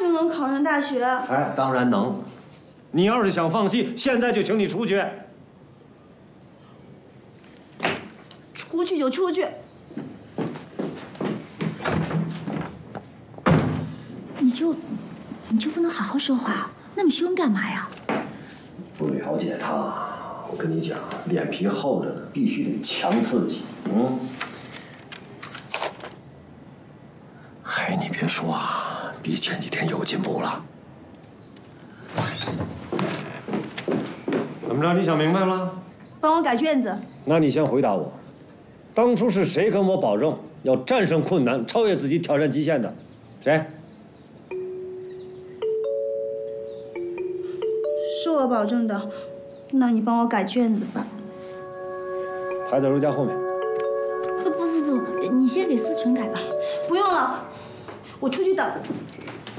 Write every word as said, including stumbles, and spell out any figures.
就能考上大学？ 哎，当然能。你要是想放弃，现在就请你出去。 出去就出去。 你就，你就不能好好说话？那么凶干嘛呀？ 不了解他，我跟你讲，脸皮厚着呢，必须得强刺激。嗯。哎，你别说啊，比前几天有进步了。怎么着？你想明白了？ 帮我改卷子。 那你先回答我，当初是谁跟我保证要战胜困难，超越自己，挑战极限的？谁？ 是我保证的。那你帮我改卷子吧。 排在书架后面。 不不不不，你先给思纯改吧。 不用了，我出去等。